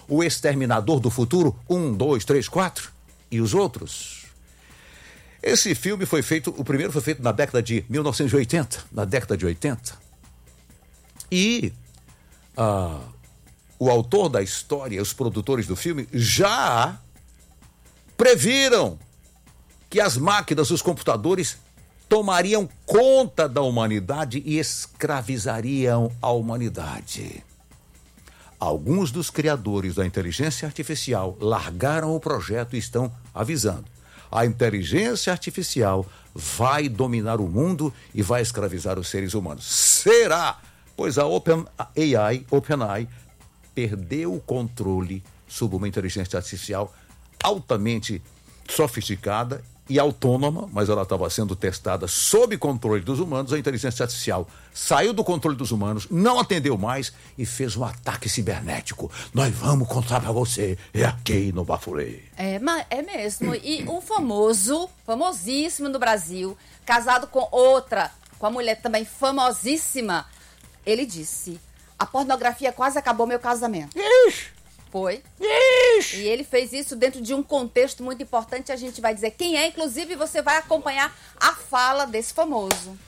O Exterminador do Futuro, 1, 2, 3, 4 e os outros. Esse filme foi feito, o primeiro foi feito na década de 1980, na década de 80. E o autor da história, os produtores do filme, já previram que as máquinas, os computadores, tomariam conta da humanidade e escravizariam a humanidade. Alguns dos criadores da inteligência artificial largaram o projeto e estão avisando: a inteligência artificial vai dominar o mundo e vai escravizar os seres humanos. Será? Pois a OpenAI perdeu o controle sobre uma inteligência artificial altamente sofisticada e autônoma, mas ela estava sendo testada sob controle dos humanos. A inteligência artificial saiu do controle dos humanos, não atendeu mais e fez um ataque cibernético. Nós vamos contar para você, é aqui no Bafulê. É mesmo. E um famosíssimo no Brasil, casado com a mulher também famosíssima, ele disse: a pornografia quase acabou meu casamento. Ixi! Foi. Ixi! E ele fez isso dentro de um contexto muito importante. A gente vai dizer quem é, inclusive você vai acompanhar a fala desse famoso.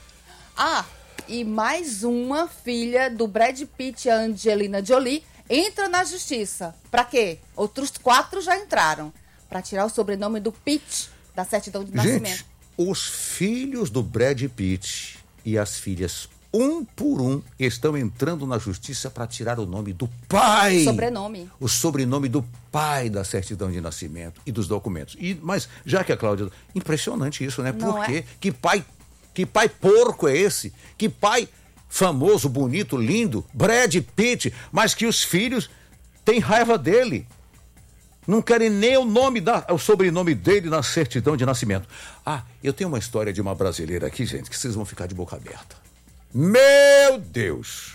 E mais uma filha do Brad Pitt e a Angelina Jolie entra na justiça. Pra quê? Outros 4 já entraram. Pra tirar o sobrenome do Pitt da certidão de nascimento. Gente, os filhos do Brad Pitt e as filhas, um por um, estão entrando na justiça para tirar o nome do pai. Sobrenome. O sobrenome do pai da certidão de nascimento e dos documentos. Mas, já que a Cláudia... Impressionante isso, né? Por quê? Que pai porco é esse? Que pai famoso, bonito, lindo, Brad Pitt, mas que os filhos têm raiva dele. Não querem nem o sobrenome dele na certidão de nascimento. Eu tenho uma história de uma brasileira aqui, gente, que vocês vão ficar de boca aberta. Meu Deus!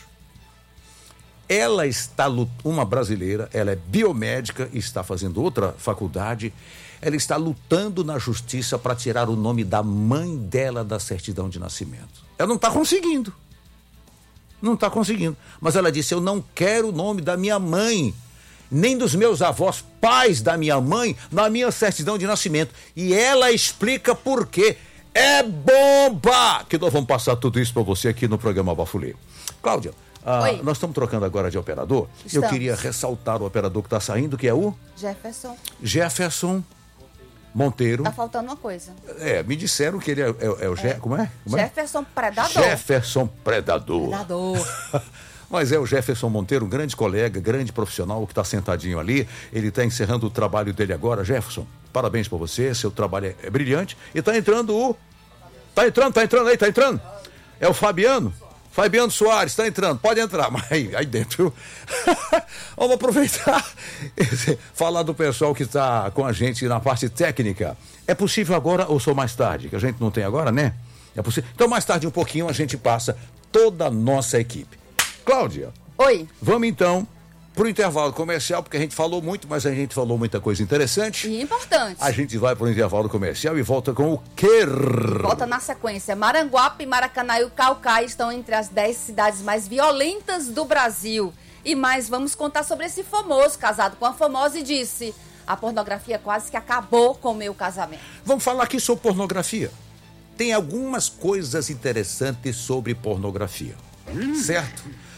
Ela está, uma brasileira, ela é biomédica, está fazendo outra faculdade, ela está lutando na justiça para tirar o nome da mãe dela da certidão de nascimento. Ela não está conseguindo. Não está conseguindo. Mas ela disse: eu não quero o nome da minha mãe, nem dos meus avós, pais da minha mãe, na minha certidão de nascimento. E ela explica por quê. É bomba! Que nós vamos passar tudo isso para você aqui no programa Bafulê. Cláudia, nós estamos trocando agora de operador. Estamos. Eu queria ressaltar o operador que está saindo, que é o... Jefferson Monteiro. Tá faltando uma coisa. Me disseram que ele é o como é? Jefferson Predador. Jefferson Predador. Predador. Mas é o Jefferson Monteiro, um grande colega, grande profissional que está sentadinho ali. Ele está encerrando o trabalho dele agora. Jefferson, parabéns para você, seu trabalho é brilhante. E está entrando o... Tá entrando. É o Fabiano Soares, está entrando. Pode entrar, mas aí dentro... Vamos aproveitar falar do pessoal que está com a gente na parte técnica. É possível agora ou só mais tarde? Que a gente não tem agora, né? É possível. Então mais tarde um pouquinho a gente passa toda a nossa equipe. Cláudia. Oi. Vamos então para o intervalo comercial, porque a gente falou muito, mas a gente falou muita coisa interessante. E importante. A gente vai para o intervalo comercial e volta com o quê? Volta na sequência. Maranguape, Maracanã e o Caucaí estão entre as 10 cidades mais violentas do Brasil. E mais, vamos contar sobre esse famoso casado com a famosa e disse: a pornografia quase que acabou com o meu casamento. Vamos falar aqui sobre pornografia. Tem algumas coisas interessantes sobre pornografia. Certo?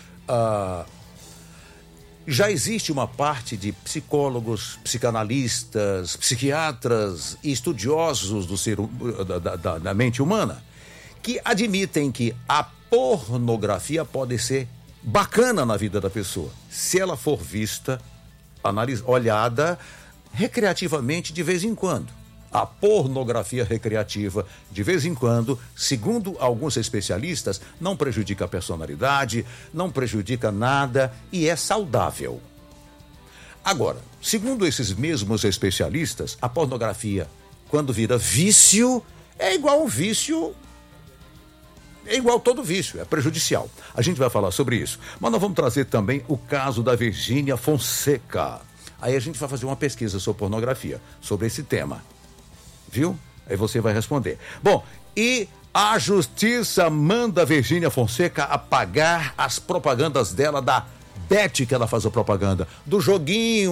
Já existe uma parte de psicólogos, psicanalistas, psiquiatras e estudiosos da mente humana que admitem que a pornografia pode ser bacana na vida da pessoa, se ela for vista, olhada recreativamente de vez em quando. A pornografia recreativa, de vez em quando, segundo alguns especialistas, não prejudica a personalidade, não prejudica nada e é saudável. Agora, segundo esses mesmos especialistas, a pornografia, quando vira vício, é igual um vício, é igual todo vício, é prejudicial. A gente vai falar sobre isso. Mas nós vamos trazer também o caso da Virgínia Fonseca. Aí a gente vai fazer uma pesquisa sobre pornografia, sobre esse tema. Viu? Aí você vai responder. Bom, e a justiça manda a Virgínia Fonseca apagar as propagandas dela da Bet, que ela faz a propaganda, do joguinho